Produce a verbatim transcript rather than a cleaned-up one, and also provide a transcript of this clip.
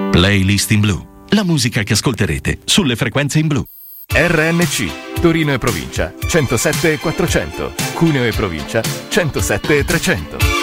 Playlist in Blu. La musica che ascolterete sulle frequenze in blu. R N C, Torino e provincia, centosette e quattrocento. Cuneo e provincia, centosette e trecento.